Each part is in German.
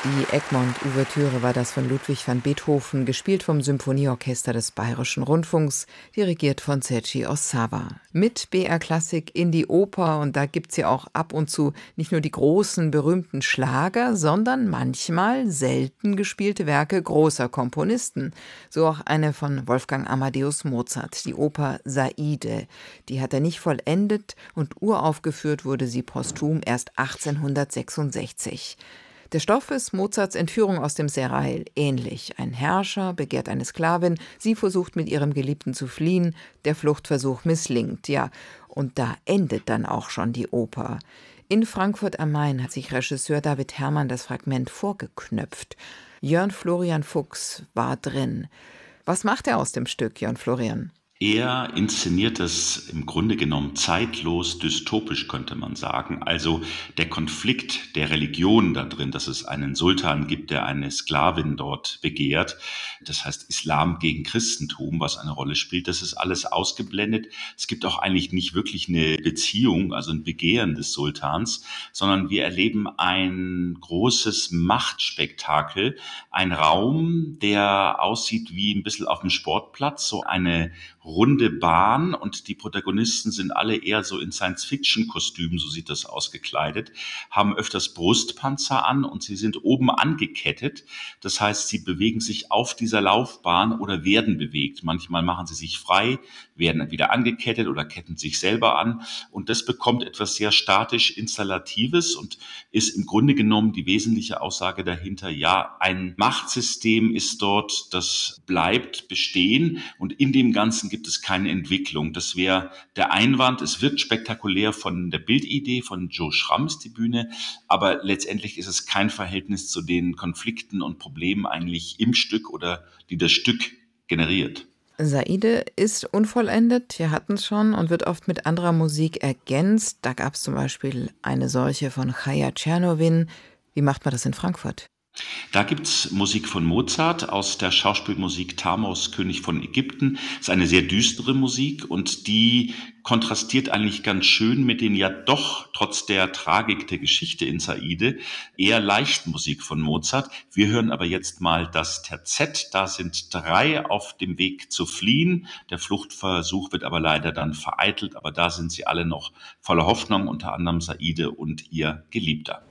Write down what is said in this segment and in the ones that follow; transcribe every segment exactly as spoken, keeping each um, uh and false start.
Die Egmont-Ouvertüre war das von Ludwig van Beethoven, gespielt vom Symphonieorchester des Bayerischen Rundfunks, dirigiert von Sergei Ossava. Mit B R Klassik in die Oper, und da gibt's ja auch ab und zu nicht nur die großen, berühmten Schlager, sondern manchmal selten gespielte Werke großer Komponisten. So auch eine von Wolfgang Amadeus Mozart, die Oper Saide. Die hat er nicht vollendet und uraufgeführt wurde sie posthum erst achtzehnhundertsechsundsechzig. Der Stoff ist Mozarts Entführung aus dem Serail ähnlich. Ein Herrscher begehrt eine Sklavin, sie versucht mit ihrem Geliebten zu fliehen, der Fluchtversuch misslingt, ja, und da endet dann auch schon die Oper. In Frankfurt am Main hat sich Regisseur David Herrmann das Fragment vorgeknöpft. Jörn Florian Fuchs war drin. Was macht er aus dem Stück, Jörn Florian? Er inszeniert es im Grunde genommen zeitlos, dystopisch, könnte man sagen. Also der Konflikt der Religion da drin, dass es einen Sultan gibt, der eine Sklavin dort begehrt. Das heißt Islam gegen Christentum, was eine Rolle spielt. Das ist alles ausgeblendet. Es gibt auch eigentlich nicht wirklich eine Beziehung, also ein Begehren des Sultans, sondern wir erleben ein großes Machtspektakel. Ein Raum, der aussieht wie ein bisschen auf dem Sportplatz, so eine runde Bahn, und die Protagonisten sind alle eher so in Science-Fiction-Kostümen, so sieht das aus, gekleidet, haben öfters Brustpanzer an und sie sind oben angekettet. Das heißt, sie bewegen sich auf dieser Laufbahn oder werden bewegt. Manchmal machen sie sich frei, werden wieder angekettet oder ketten sich selber an, und das bekommt etwas sehr statisch Installatives und ist im Grunde genommen die wesentliche Aussage dahinter: Ja, ein Machtsystem ist dort, das bleibt bestehen, und in dem Ganzen gibt es keine Entwicklung. Das wäre der Einwand. Es wirkt spektakulär von der Bildidee von Joe Schramms, die Bühne, aber letztendlich ist es kein Verhältnis zu den Konflikten und Problemen eigentlich im Stück oder die das Stück generiert. Saide ist unvollendet, wir hatten es schon, und wird oft mit anderer Musik ergänzt. Da gab es zum Beispiel eine solche von Chaya Tschernowin. Wie macht man das in Frankfurt? Da gibt's Musik von Mozart aus der Schauspielmusik Thamos, König von Ägypten. Das ist eine sehr düstere Musik, und die kontrastiert eigentlich ganz schön mit den ja doch trotz der Tragik der Geschichte in Saide eher leichten Musik von Mozart. Wir hören aber jetzt mal das Terzett. Da sind drei auf dem Weg zu fliehen. Der Fluchtversuch wird aber leider dann vereitelt, aber da sind sie alle noch voller Hoffnung, unter anderem Saide und ihr Geliebter.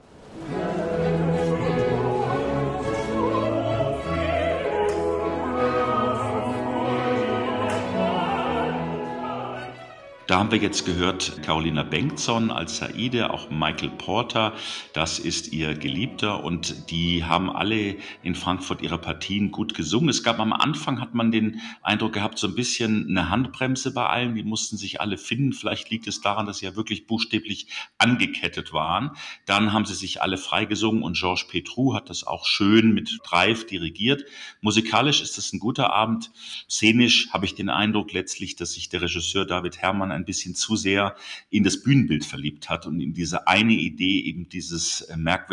Da haben wir jetzt gehört Carolina Bengtsson als Saide, auch Michael Porter, das ist ihr Geliebter, und die haben alle in Frankfurt ihre Partien gut gesungen. Es gab am Anfang, hat man den Eindruck gehabt, so ein bisschen eine Handbremse bei allen, die mussten sich alle finden. Vielleicht liegt es daran, dass sie ja wirklich buchstäblich angekettet waren. Dann haben sie sich alle freigesungen, und Georges Petrou hat das auch schön mit Drive dirigiert. Musikalisch ist es ein guter Abend. Szenisch habe ich den Eindruck letztlich, dass sich der Regisseur David Herrmann ein bisschen zu sehr in das Bühnenbild verliebt hat und in diese eine Idee, eben dieses merkwürdige